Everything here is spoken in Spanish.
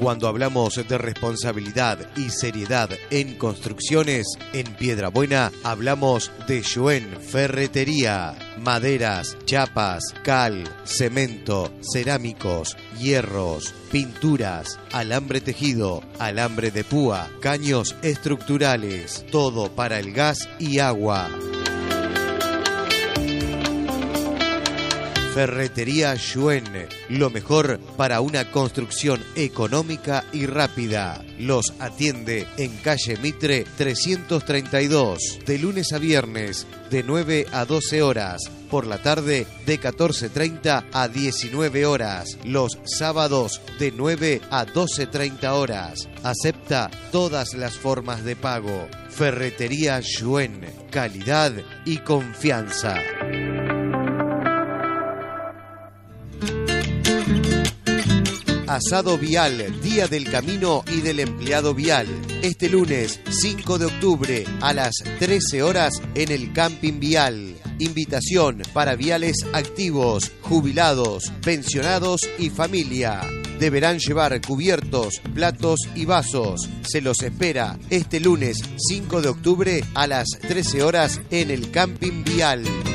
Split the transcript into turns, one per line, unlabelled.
Cuando hablamos de responsabilidad y seriedad en construcciones, en Piedrabuena hablamos de Yuen Ferretería. Maderas, chapas, cal, cemento, cerámicos, hierros, pinturas, alambre tejido, alambre de púa, caños estructurales, todo para el gas y agua. Ferretería Yuen, lo mejor para una construcción económica y rápida. Los atiende en calle Mitre 332, de lunes a viernes, de 9 a 12 horas. Por la tarde, de 14:30 a 19 horas. Los sábados, de 9 a 12:30 horas. Acepta todas las formas de pago. Ferretería Yuen, calidad y confianza. Asado Vial, Día del Camino y del Empleado Vial. Este lunes 5 de octubre a las 13 horas en el Camping Vial. Invitación para viales activos, jubilados, pensionados y familia. Deberán llevar cubiertos, platos y vasos. Se los espera este lunes 5 de octubre a las 13 horas en el Camping Vial.